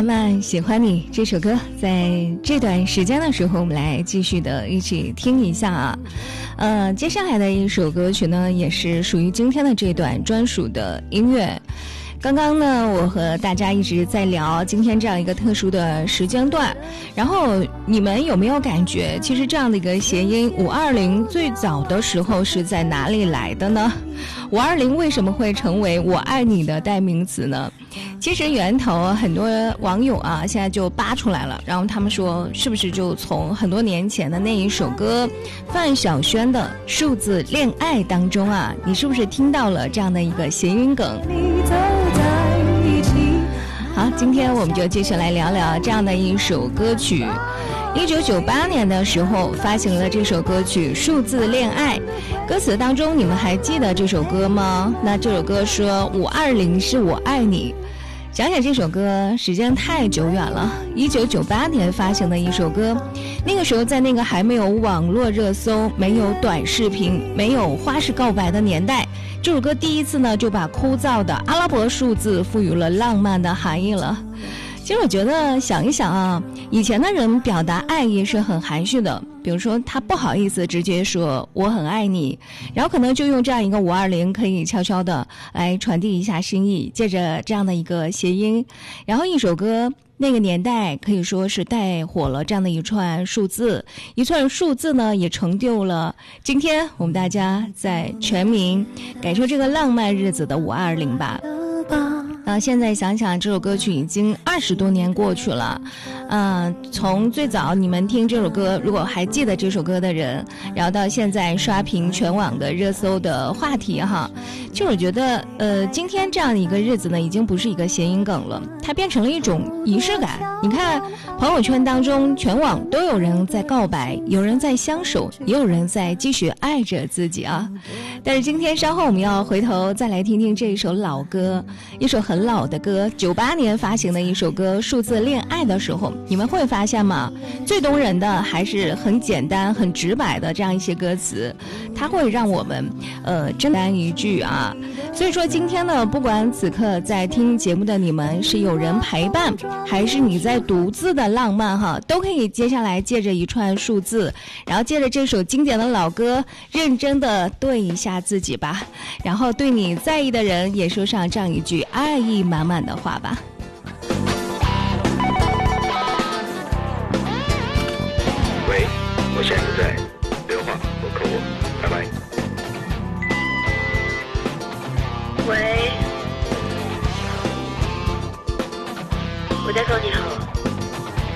慢慢喜欢你这首歌，在这段时间的时候，我们来继续的一起听一下啊。接下来的一首歌曲呢，也是属于今天的这段专属的音乐。刚刚呢，我和大家一直在聊今天这样一个特殊的时间段，然后你们有没有感觉，其实这样的一个谐音520最早的时候是在哪里来的呢？520为什么会成为我爱你的代名词呢？其实源头很多网友啊现在就扒出来了，然后他们说是不是就从很多年前的那一首歌范晓萱的数字恋爱当中啊，你是不是听到了这样的一个谐音梗？好，今天我们就继续来聊聊这样的一首歌曲。1998年的时候发行了这首歌曲《数字恋爱》，歌词当中你们还记得这首歌吗？那这首歌说520是我爱你。想想这首歌时间太久远了，1998年发行的一首歌，那个时候在那个还没有网络热搜、没有短视频、没有花式告白的年代，这首歌第一次呢就把枯燥的阿拉伯数字赋予了浪漫的含义了。其实我觉得想一想啊，以前的人表达爱意是很含蓄的，比如说他不好意思直接说我很爱你，然后可能就用这样一个520可以悄悄的来传递一下心意，借着这样的一个谐音，然后一首歌那个年代可以说是带火了这样的一串数字，一串数字呢也成就了今天我们大家在全民感受这个浪漫日子的520吧。现在想想这首歌曲已经20多年过去了，从最早你们听这首歌，如果还记得这首歌的人，然后到现在刷屏全网的热搜的话题哈，就我觉得今天这样的一个日子呢，已经不是一个谐音梗了，它变成了一种仪式感。你看朋友圈当中全网都有人在告白，有人在相守，也有人在继续爱着自己啊。但是今天稍后我们要回头再来听听这一首老歌，一首很老的歌，98年发行的一首歌《数字恋爱》的时候，你们会发现吗？最动人的还是很简单很直白的这样一些歌词，它会让我们真单一句啊。所以说今天呢，不管此刻在听节目的你们是有人陪伴，还是你在独自的浪漫哈，都可以接下来借着一串数字，然后借着这首经典的老歌，认真的对一下自己吧，然后对你在意的人也说上这样一句爱意满满的话吧。 喂，我现在不在，留话或扣我，拜拜。 喂，我在说你好。